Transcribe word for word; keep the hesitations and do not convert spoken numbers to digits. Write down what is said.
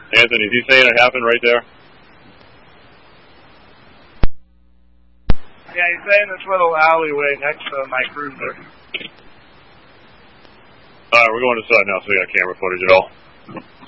Anthony, is he saying it happened right there? Yeah, he's saying this little alleyway next to my cruiser. Alright, we're going inside now so we got camera footage at all.